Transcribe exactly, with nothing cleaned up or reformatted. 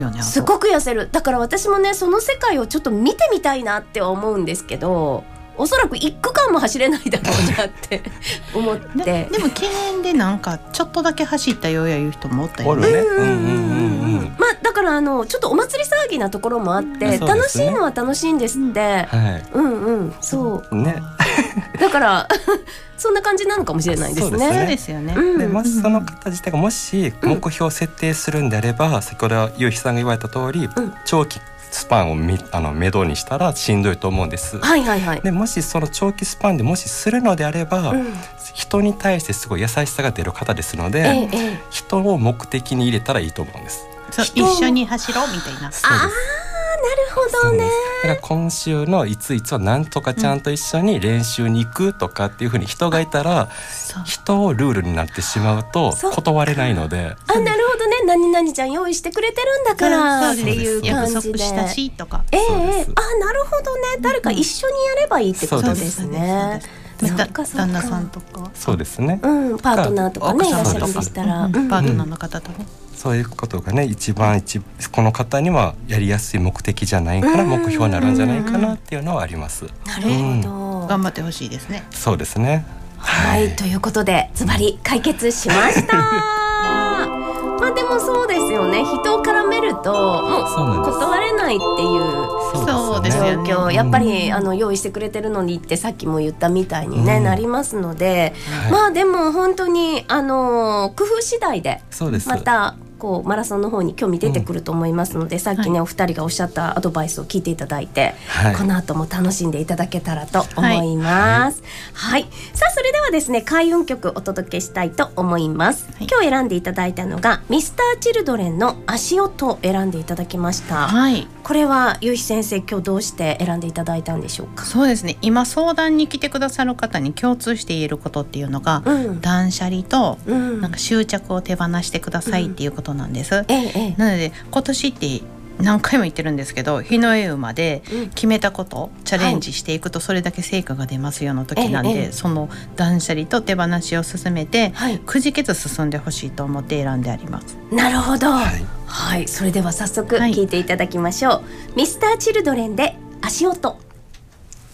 すごく痩せる。だから私もねその世界をちょっと見てみたいなって思うんですけど、おそらくいっくかんも走れないだろうなって思ってで, でも記念でなんかちょっとだけ走ったようやいう人もおったよね。 まあだからあのちょっとお祭り騒ぎなところもあって、ね、楽しいのは楽しいんですって、はい、うんうんそうねだからそんな感じなのかもしれないですね。 そうですよね。 でもしその方自体がもし目標を設定するんであれば、うん、先ほどゆうひさんが言われた通り、うん、長期スパンをみあの目処にしたらしんどいと思うんです、 はいはいはい、 でもしその長期スパンでもしするのであれば、うん、人に対してすごい優しさが出る方ですので、ええ、人を目的に入れたらいいと思うんです。 そう一緒に走ろうみたいな。 あーなるほどね。 だから今週のいついつはなんとかちゃんと一緒に練習に行くとかっていう風に人がいたら、うん、人をルールになってしまうと断れないので、 あなるほどね、何々ちゃん用意してくれてるんだからっていう感じで、 約束したしとか、 えー、あなるほどね、誰か一緒にやればいいってことですね。 旦那さんとかそうですね、 うん、パートナーとかねいらっしゃるんでしたら、うん、 パートナーの方とね、 そういうことがね一番一この方にはやりやすい目的じゃないかな、目標になるんじゃないかなっていうのはあります。 なるほど、うん、 頑張ってほしいですね。 そうですね。 はい、はい、ということでズバリ解決しましたまあでもそうですよね、人を絡めるともう断れないっていうそうですよね、 状況、やっぱりあの用意してくれてるのにってさっきも言ったみたいに、ね、うん、なりますので、はい、まあでも本当にあの工夫次第でまたこうマラソンの方に興味出てくると思いますので、うん、さっきね、はい、お二人がおっしゃったアドバイスを聞いていただいて、はい、この後も楽しんでいただけたらと思います、はいはい、さあそれではですね開運曲お届けしたいと思います、はい、今日選んでいただいたのがミスターチルドレンの足音を選んでいただきました、はい、これはゆうひ先生今日どうして選んでいただいたんでしょうか。 そうですね、今相談に来てくださる方に共通して言えることっていうのが、うん、断捨離と、うん、なんか執着を手放してくださいっていうことなんです、うん、ええ、なので今年って何回も言ってるんですけど、日の絵馬で決めたこと、うん、チャレンジしていくとそれだけ成果が出ますよの時なんで、はい、その断捨離と手放しを進めて、はい、くじけず進んでほしいと思って選んであります。 なるほど、はい、はい、それでは早速聞いていただきましょう、はい、ミスターチルドレンで足音。